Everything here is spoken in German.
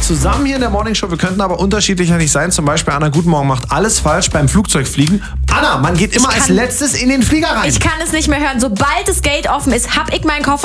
zusammen hier in der Morningshow. Wir könnten aber unterschiedlicher nicht sein. Zum Beispiel Anna Guten Morgen macht alles falsch beim Flugzeugfliegen. Anna, man geht immer als letztes in den Flieger rein. Ich kann es nicht mehr hören. Sobald das Gate offen ist, hab ich meinen Koffer